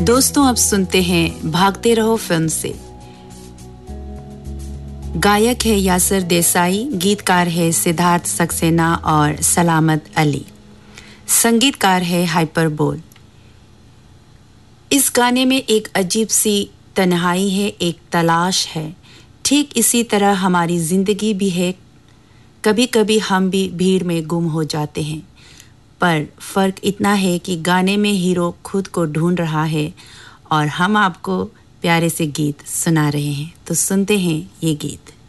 दोस्तों अब सुनते हैं भागते रहो फिल्म से। गायक है यासिर देसाई, गीतकार है सिद्धार्थ सक्सेना और सलामत अली, संगीतकार है हाइपरबोल। इस गाने में एक अजीब सी तन्हाई है, एक तलाश है। ठीक इसी तरह हमारी जिंदगी भी है, कभी-कभी हम भी भीड़ में गुम हो जाते हैं। पर फर्क इतना है कि गाने में हीरो खुद को ढूंढ रहा है और हम आपको प्यारे से गीत सुना रहे हैं। तो सुनते हैं ये गीत।